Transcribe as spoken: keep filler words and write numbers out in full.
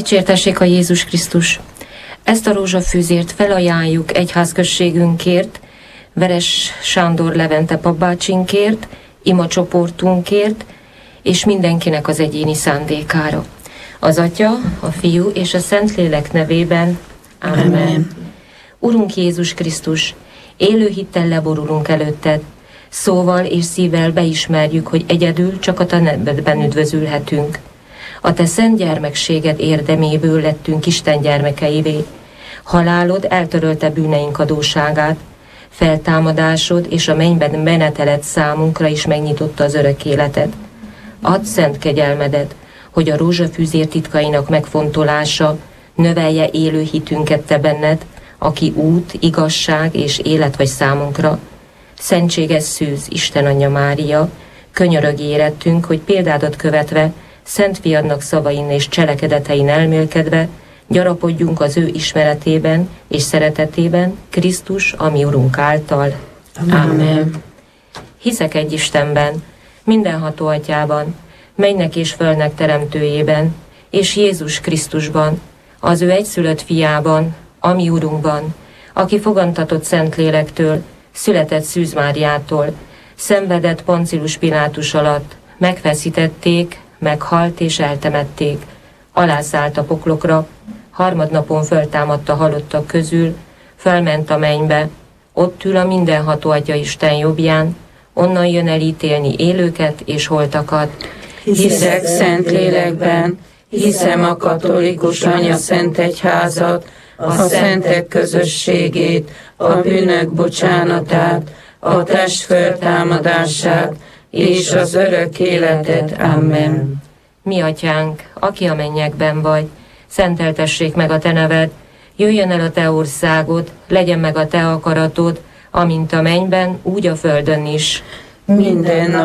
Dicsértessék a Jézus Krisztus! Ezt a rózsafűzért felajánljuk egyházközségünkért, Veres Sándor Levente papbácsinkért, ima csoportunkért, és mindenkinek az egyéni szándékára. Az Atya, a Fiú és a Szentlélek nevében. Amen. Amen. Urunk Jézus Krisztus, élő hittel leborulunk előtted, szóval és szívvel beismerjük, hogy egyedül csak a te nevedben üdvözülhetünk. A te szent gyermekséged érdeméből lettünk Isten gyermekeivé. Halálod eltörölte bűneink adósságát, feltámadásod és a mennyben meneteled számunkra is megnyitotta az örök életet. Add szent kegyelmedet, hogy a rózsafűzér titkainak megfontolása növelje élő hitünket te benned, aki út, igazság és élet vagy számunkra. Szentséges szűz, Isten Anyja Mária, könyörögj érettünk, hogy példádat követve, Szent Fiadnak szavain és cselekedetein elmélkedve, gyarapodjunk az ő ismeretében és szeretetében, Krisztus, a mi Urunk által. Amen. Hiszek egy Istenben, mindenható Atyában, mennynek és földnek teremtőjében, és Jézus Krisztusban, az ő egyszülött fiában, a mi Urunkban, aki fogantatott Szentlélektől, született Szűz Máriától, szenvedett Poncius Pilátus alatt, megfeszítették, meghalt és eltemették, alászállt a poklokra, harmadnapon föltámadt a halottak közül, fölment a mennybe, ott ül a mindenható Atya Isten jobbján, onnan jön elítélni élőket és holtakat. Hiszek Szentlélekben, hiszem a katolikus anya szent egyházat, a szentek közösségét, a bűnök bocsánatát, a test föltámadását és az örök életet. Amen. Mi Atyánk, aki a mennyekben vagy, szenteltessék meg a te neved, jöjjön el a te országod, legyen meg a te akaratod, amint a mennyben, úgy a földön is. Minden nap